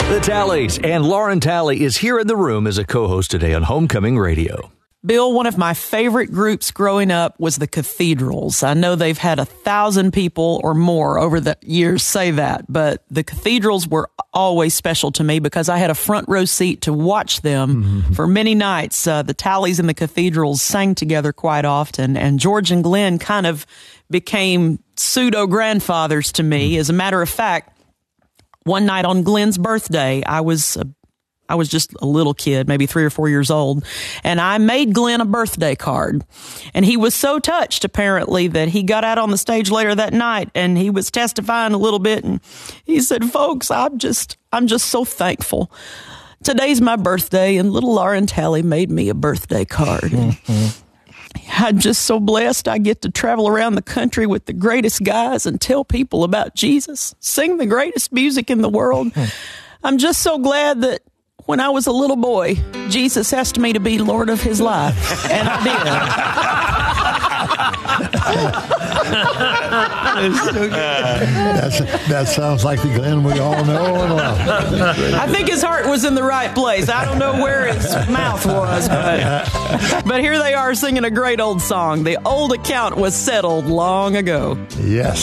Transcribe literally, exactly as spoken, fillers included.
The Tallies, and Lauren Talley is here in the room as a co-host today on Homecoming Radio. Bill, one of my favorite groups growing up was the Cathedrals. I know they've had a thousand people or more over the years say that, but the Cathedrals were always special to me because I had a front row seat to watch them mm-hmm. for many nights. Uh, the Tallies and the Cathedrals sang together quite often, and George and Glenn kind of became pseudo-grandfathers to me. Mm-hmm. As a matter of fact, one night on Glenn's birthday, I was a I was just a little kid, maybe three or four years old, and I made Glenn a birthday card. And he was so touched, apparently, that he got out on the stage later that night, and he was testifying a little bit, and he said, "Folks, I'm just, I'm just so thankful. Today's my birthday, and little Lauren Talley made me a birthday card." Mm-hmm. I'm just so blessed I get to travel around the country with the greatest guys and tell people about Jesus, sing the greatest music in the world. I'm just so glad that when I was a little boy, Jesus asked me to be Lord of his life, and I did. That's, that sounds like the Glenn we all know and love. I think his heart was in the right place. I don't know where his mouth was, but, but here they are singing a great old song. The old account was settled long ago. Yes.